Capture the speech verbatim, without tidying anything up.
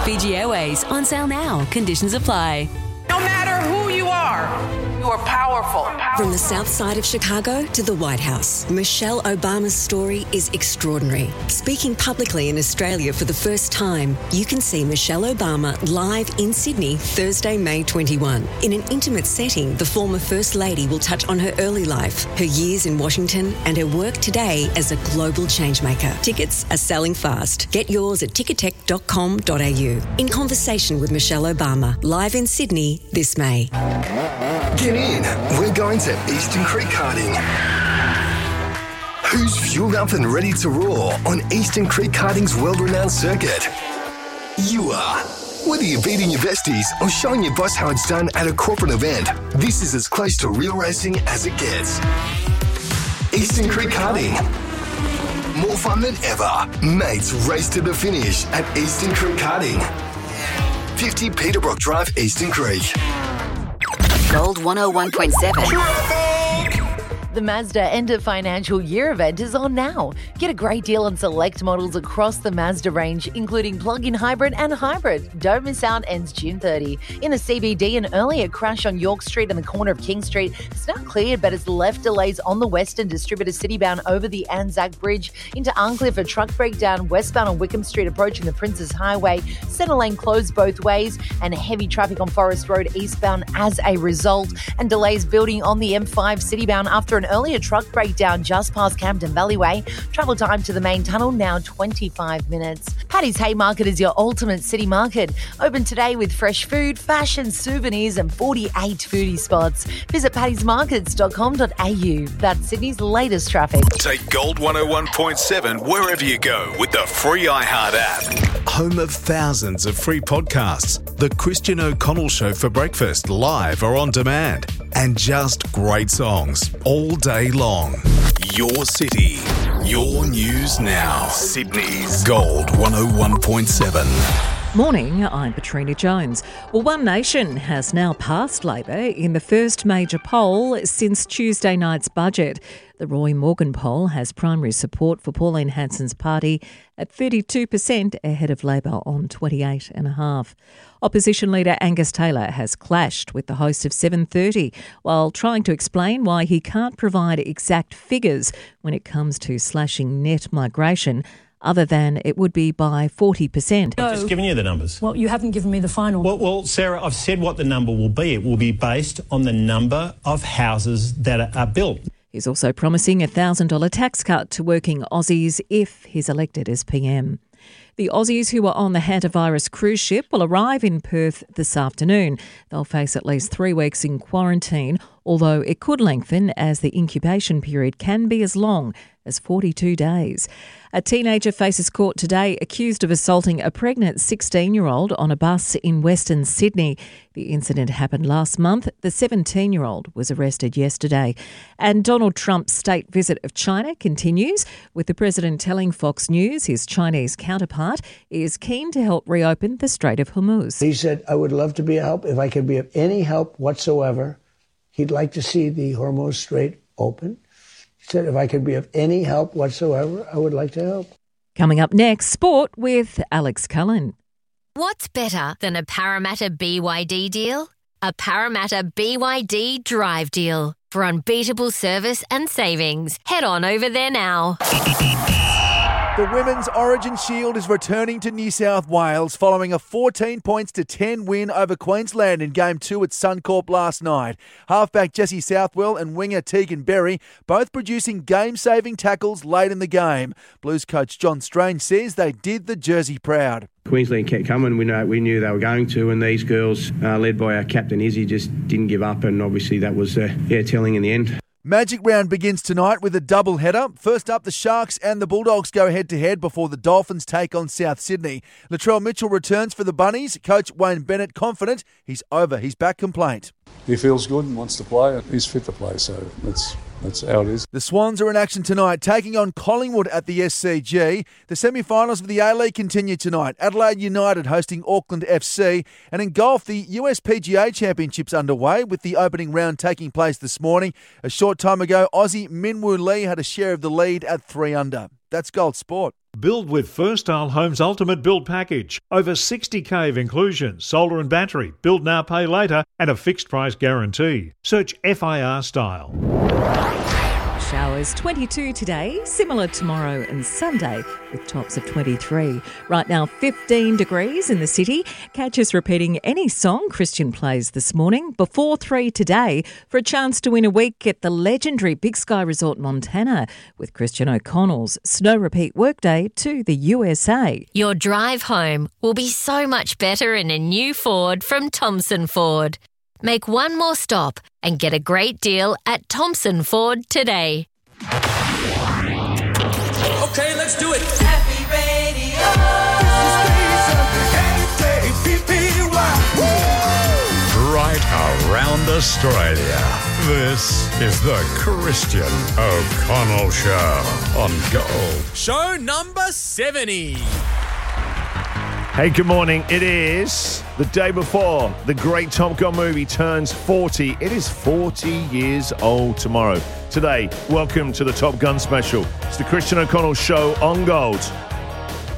Fiji Airways, on sale now. Conditions apply. No matter who you are, you are powerful. From the south side of Chicago to the White House, Michelle Obama's story is extraordinary. Speaking publicly in Australia for the first time, you can see Michelle Obama live in Sydney Thursday, May twenty-first. In an intimate setting, the former First Lady will touch on her early life, her years in Washington, and her work today as a global changemaker. Tickets are selling fast. Get yours at ticketek dot com dot a u. In conversation with Michelle Obama, live in Sydney this May. Get in. We're going to Eastern Creek Karting. Who's fueled up and ready to roar on Eastern Creek Karting's world-renowned circuit? You are. Whether you're beating your besties or showing your boss how it's done at a corporate event, this is as close to real racing as it gets. Eastern Creek Karting. More fun than ever. Mates race to the finish at Eastern Creek Karting. fifty Peterbrook Drive, Eastern Creek. Gold one oh one point seven. The Mazda end of financial year event is on now. Get a great deal on select models across the Mazda range, including plug-in hybrid and hybrid. Don't miss out, ends June thirtieth. In the C B D, an earlier crash on York Street and the corner of King Street is now cleared, but it's left delays on the Western Distributor Citybound over the Anzac Bridge. Into Arncliffe, a truck breakdown westbound on Wickham Street approaching the Princes Highway. Centre lane closed both ways and heavy traffic on Forest Road eastbound as a result. And delays building on the M five Citybound after an earlier truck breakdown just past Camden Valleyway. Travel time to the main tunnel now twenty-five minutes. Paddy's Haymarket is your ultimate city market. Open today with fresh food, fashion, souvenirs and forty-eight foodie spots. Visit paddys markets dot com dot a u. That's Sydney's latest traffic. Take Gold one oh one point seven wherever you go with the free iHeart app. Home of thousands of free podcasts. The Christian O'Connell Show for breakfast, live or on demand. And just great songs all day long. Your city, your news now. Sydney's Gold one oh one point seven. Morning, I'm Katrina Jones. Well, One Nation has now passed Labor in the first major poll since Tuesday night's budget. The Roy Morgan poll has primary support for Pauline Hanson's party at thirty-two percent ahead of Labor on twenty-eight point five. Opposition leader Angus Taylor has clashed with the host of seven thirty while trying to explain why he can't provide exact figures when it comes to slashing net migration, other than it would be by forty percent. I've just given you the numbers. Well, you haven't given me the final. Well, well, Sarah, I've said what the number will be. It will be based on the number of houses that are, are built. He's also promising a one thousand dollars tax cut to working Aussies if he's elected as P M. The Aussies who are on the hantavirus cruise ship will arrive in Perth this afternoon. They'll face at least three weeks in quarantine, although it could lengthen as the incubation period can be as long as forty-two days. A teenager faces court today accused of assaulting a pregnant sixteen-year-old on a bus in Western Sydney. The incident happened last month. The seventeen-year-old was arrested yesterday. And Donald Trump's state visit of China continues, with the president telling Fox News his Chinese counterpart is keen to help reopen the Strait of Hormuz. He said, I would love to be a help. If I could be of any help whatsoever, he'd like to see the Hormuz Strait open. He said, if I could be of any help whatsoever, I would like to help. Coming up next, sport with Alex Cullen. What's better than a Parramatta B Y D deal? A Parramatta B Y D drive deal. For unbeatable service and savings, head on over there now. The Women's Origin Shield is returning to New South Wales following a fourteen points to ten win over Queensland in Game two at Suncorp last night. Halfback Jessie Southwell and winger Tegan Berry both producing game-saving tackles late in the game. Blues coach John Strange says they did the Jersey proud. Queensland kept coming. We know we knew they were going to, and these girls, uh, led by our captain Izzy, just didn't give up, and obviously that was uh, yeah telling in the end. Magic Round begins tonight with a double header. First up, the Sharks and the Bulldogs go head-to-head before the Dolphins take on South Sydney. Latrell Mitchell returns for the Bunnies. Coach Wayne Bennett confident he's over his back complaint. He feels good and wants to play. He's fit to play, so that's that's how it is. The Swans are in action tonight, taking on Collingwood at the S C G. The semi-finals of the A-League continue tonight. Adelaide United hosting Auckland F C. And in golf, the U S P G A Championship's underway, with the opening round taking place this morning. A short time ago, Aussie Minwoo Lee had a share of the lead at three under. That's Gold Sport. Build with First Isle Homes Ultimate Build Package. Over sixty K of inclusion, solar and battery, build now, pay later, and a fixed price guarantee. Search F I R Style. Showers twenty-two today, similar tomorrow and Sunday with tops of twenty-three. Right now fifteen degrees in the city. Catch us repeating any song Christian plays this morning before three today for a chance to win a week at the legendary Big Sky Resort Montana with Christian O'Connell's Snow Repeat Workday to the U S A. Your drive home will be so much better in a new Ford from Thompson Ford. Make one more stop and get a great deal at Thompson Ford today. Okay, let's do it. Happy Radio. Right around Australia. This is the Christian O'Connell Show on Gold. Show number seventy. Hey, good morning. It is the day before the great Top Gun movie turns forty. It is forty years old tomorrow. Today, welcome to the Top Gun special. It's the Christian O'Connell Show on Gold.